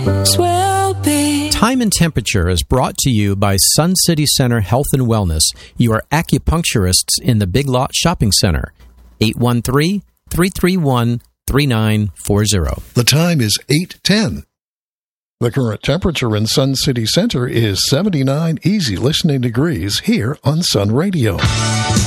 will be. Time and Temperature is brought to you by Sun City Center Health and Wellness, your acupuncturists in the Big Lot Shopping Center. 813-331-3940. The time is 8:10. The current temperature in Sun City Center is 79 easy listening degrees here on Sun Radio.